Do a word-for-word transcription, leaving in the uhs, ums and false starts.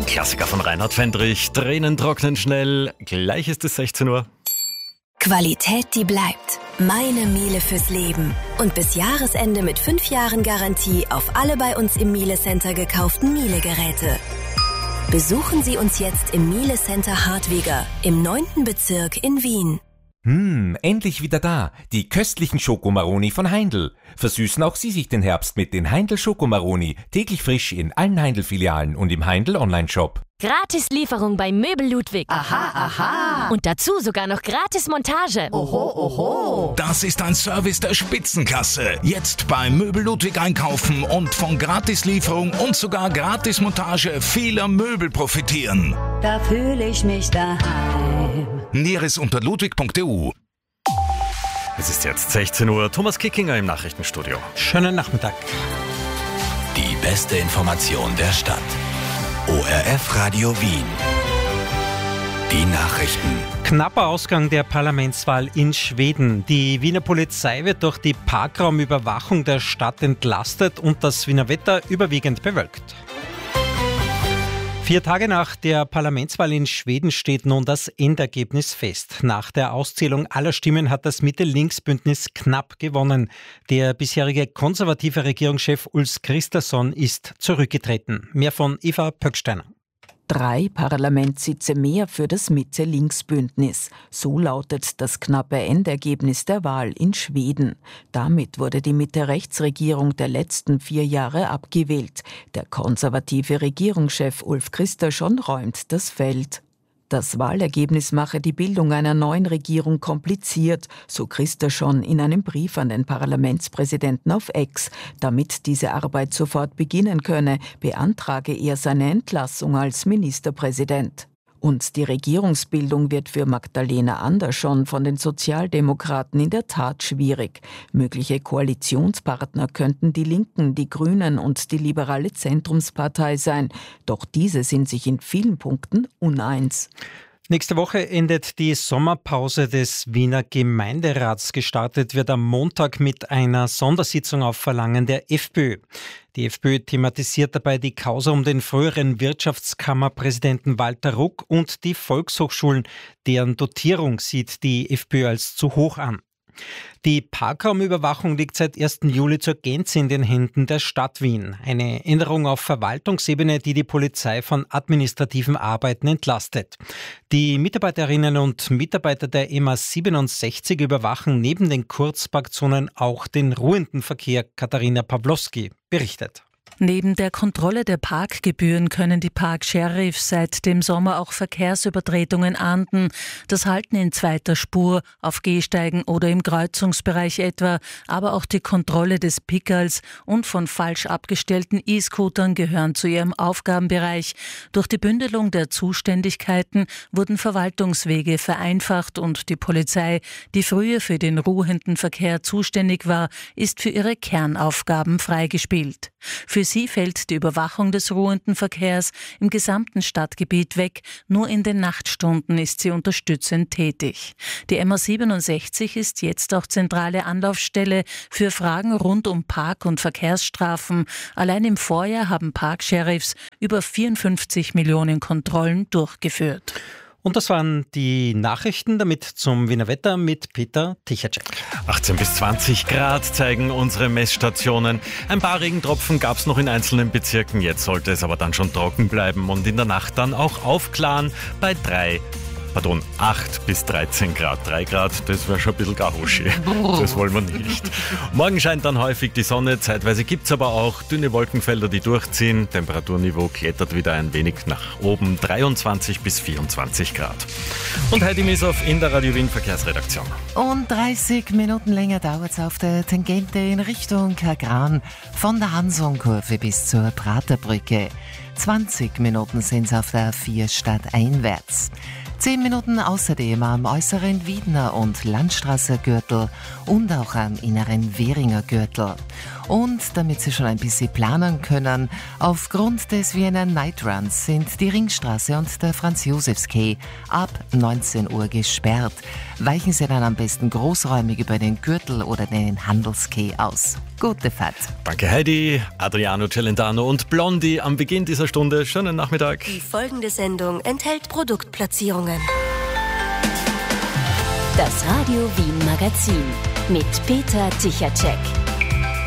Klassiker von Reinhard Fendrich. Tränen trocknen schnell. Gleich ist es sechzehn Uhr. Qualität, die bleibt. Meine Miele fürs Leben. Und bis Jahresende mit fünf Jahren Garantie auf alle bei uns im Miele Center gekauften Miele-Geräte. Besuchen Sie uns jetzt im Miele Center Hartwiger im neunten Bezirk in Wien. Hm, endlich wieder da. Die köstlichen Schokomaroni von Heindl. Versüßen auch Sie sich den Herbst mit den Heindl Schokomaroni. Täglich frisch in allen Heindl-Filialen und im Heindl Online-Shop. Gratis-Lieferung bei Möbel Ludwig. Aha, aha. Und dazu sogar noch Gratis-Montage. Oho, oho. Das ist ein Service der Spitzenklasse. Jetzt bei Möbel Ludwig einkaufen und von Gratislieferung und sogar Gratismontage vieler Möbel profitieren. Da fühle ich mich daheim. Näheres unter ludwig punkt e u. Es ist jetzt sechzehn Uhr. Thomas Kickinger im Nachrichtenstudio. Schönen Nachmittag. Die beste Information der Stadt. O R F Radio Wien. Die Nachrichten. Knapper Ausgang der Parlamentswahl in Schweden. Die Wiener Polizei wird durch die Parkraumüberwachung der Stadt entlastet und das Wiener Wetter überwiegend bewölkt. Vier Tage nach der Parlamentswahl in Schweden steht nun das Endergebnis fest. Nach der Auszählung aller Stimmen hat das Mitte-Links-Bündnis knapp gewonnen. Der bisherige konservative Regierungschef Ulf Kristersson ist zurückgetreten. Mehr von Eva Pöcksteiner. Drei Parlamentssitze mehr für das Mitte-Links-Bündnis. So lautet das knappe Endergebnis der Wahl in Schweden. Damit wurde die Mitte-Rechts-Regierung der letzten vier Jahre abgewählt. Der konservative Regierungschef Ulf Kristersson räumt das Feld. Das Wahlergebnis mache die Bildung einer neuen Regierung kompliziert, so Kristersson in einem Brief an den Parlamentspräsidenten auf X. Damit diese Arbeit sofort beginnen könne, beantrage er seine Entlassung als Ministerpräsident. Und die Regierungsbildung wird für Magdalena Andersson von den Sozialdemokraten in der Tat schwierig. Mögliche Koalitionspartner könnten die Linken, die Grünen und die liberale Zentrumspartei sein. Doch diese sind sich in vielen Punkten uneins. Nächste Woche endet die Sommerpause des Wiener Gemeinderats. Gestartet wird am Montag mit einer Sondersitzung auf Verlangen der FPÖ. Die FPÖ thematisiert dabei die Causa um den früheren Wirtschaftskammerpräsidenten Walter Ruck und die Volkshochschulen. Deren Dotierung sieht die FPÖ als zu hoch an. Die Parkraumüberwachung liegt seit ersten Juli zur Gänze in den Händen der Stadt Wien. Eine Änderung auf Verwaltungsebene, die die Polizei von administrativen Arbeiten entlastet. Die Mitarbeiterinnen und Mitarbeiter der E M A siebenundsechzig überwachen neben den Kurzparkzonen auch den ruhenden Verkehr. Katharina Pawlowski berichtet. Neben der Kontrolle der Parkgebühren können die Park-Sheriffs seit dem Sommer auch Verkehrsübertretungen ahnden. Das Halten in zweiter Spur, auf Gehsteigen oder im Kreuzungsbereich etwa, aber auch die Kontrolle des Pickerls und von falsch abgestellten E-Scootern gehören zu ihrem Aufgabenbereich. Durch die Bündelung der Zuständigkeiten wurden Verwaltungswege vereinfacht und die Polizei, die früher für den ruhenden Verkehr zuständig war, ist für ihre Kernaufgaben freigespielt. Für sie fällt die Überwachung des ruhenden Verkehrs im gesamten Stadtgebiet weg. Nur in den Nachtstunden ist sie unterstützend tätig. Die E M A siebenundsechzig ist jetzt auch zentrale Anlaufstelle für Fragen rund um Park- und Verkehrsstrafen. Allein im Vorjahr haben Park-Sheriffs über vierundfünfzig Millionen Kontrollen durchgeführt. Und das waren die Nachrichten, damit zum Wiener Wetter mit Peter Tichacek. achtzehn bis zwanzig Grad zeigen unsere Messstationen. Ein paar Regentropfen gab es noch in einzelnen Bezirken, jetzt sollte es aber dann schon trocken bleiben und in der Nacht dann auch aufklaren bei drei Pardon, acht bis dreizehn Grad. drei Grad, das wäre schon ein bisschen Garuschi. Das wollen wir nicht. Morgen scheint dann häufig die Sonne, zeitweise gibt es aber auch dünne Wolkenfelder, die durchziehen. Temperaturniveau klettert wieder ein wenig nach oben, dreiundzwanzig bis vierundzwanzig Grad. Und Heidi Misow in der Radio Wien Verkehrsredaktion. Und dreißig Minuten länger dauert es auf der Tangente in Richtung Kagran von der Hansonkurve bis zur Praterbrücke. zwanzig Minuten sind es auf der vier stadteinwärts. Zehn Minuten außerdem am äußeren Wiedner und Landstraßer Gürtel und auch am inneren Währinger Gürtel. Und damit Sie schon ein bisschen planen können, aufgrund des Wiener Nightruns sind die Ringstraße und der Franz-Josefs-Quai ab neunzehn Uhr gesperrt. Weichen Sie dann am besten großräumig über den Gürtel oder den Handelskeh aus. Gute Fahrt. Danke Heidi, Adriano Celentano und Blondie am Beginn dieser Stunde. Schönen Nachmittag. Die folgende Sendung enthält Produktplatzierungen. Das Radio Wien Magazin mit Peter Tichacek.